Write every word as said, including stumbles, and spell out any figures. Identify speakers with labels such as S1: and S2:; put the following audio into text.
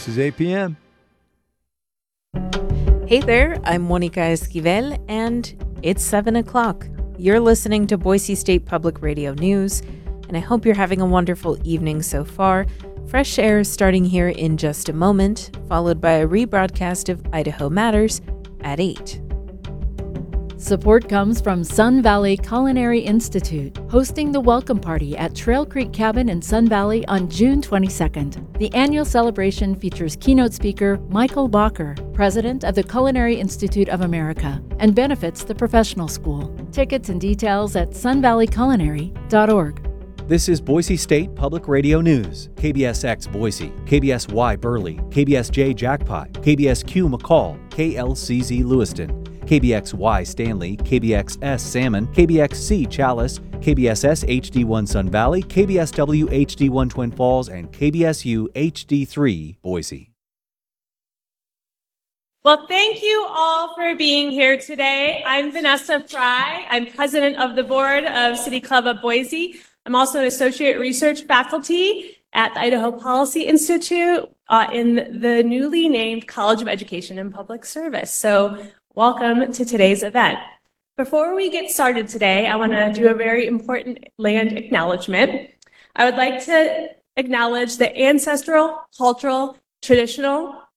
S1: is eight p.m.
S2: Hey there, I'm Monica Esquivel, and it's seven o'clock. You're listening to Boise State Public Radio News, and I hope you're having a wonderful evening so far. Fresh air starting here in just a moment, followed by a rebroadcast of Idaho Matters at eight.
S3: Support comes from Sun Valley Culinary Institute, hosting the Welcome Party at Trail Creek Cabin in Sun Valley on June twenty-second. The annual celebration features keynote speaker Michael Bacher, president of the Culinary Institute of America, and benefits the professional school. Tickets and details at sun valley culinary dot org.
S4: This is Boise State Public Radio News. K B S X Boise, K B S Y Burley, K B S J Jackpot, K B S Q McCall, K L C Z Lewiston, K B X Y Stanley, K B X S Salmon, K B X C Chalice, K B S S H D one Sun Valley, K B S W H D one Twin Falls, and K B S U H D three Boise.
S5: Well, thank you all for being here today. I'm Vanessa Fry. I'm president of the board of City Club of Boise. I'm also an associate research faculty at the Idaho Policy Institute uh, in the newly named College of Education and Public Service. So welcome to today's event. Before we get started today, I want to do a very important land acknowledgement. I would like to acknowledge the ancestral, cultural, traditional,